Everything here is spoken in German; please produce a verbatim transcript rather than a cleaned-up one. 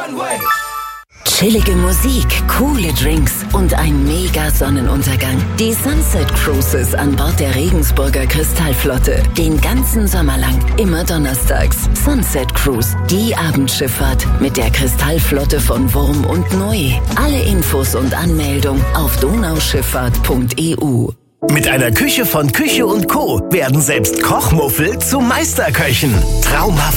One-Way. Chillige Musik, coole Drinks und ein mega Sonnenuntergang. Die Sunset Cruises an Bord der Regensburger Kristallflotte. Den ganzen Sommer lang, immer donnerstags. Sunset Cruise, die Abendschifffahrt mit der Kristallflotte von Wurm und Neu. Alle Infos und Anmeldung auf donauschifffahrt punkt e u. Mit einer Küche von Küche und Co. werden selbst Kochmuffel zu Meisterköchen. Traumhaft